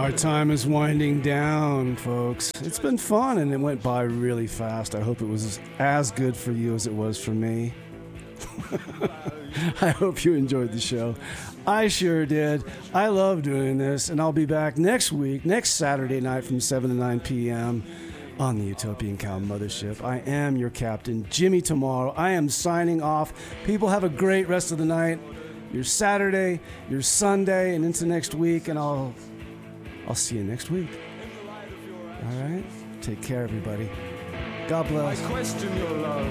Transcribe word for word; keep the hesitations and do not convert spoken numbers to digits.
Our time is winding down, folks. It's been fun, and it went by really fast. I hope it was as good for you as it was for me. I hope you enjoyed the show. I sure did. I love doing this, and I'll be back next week, next Saturday night from seven to nine p.m. on the Utopian Cow Mothership. I am your captain, Jimmy Tomorrow. I am signing off. People have a great rest of the night, your Saturday, your Sunday, and into next week, and I'll I'll see you next week. All right? Take care, everybody. God bless. I question your love.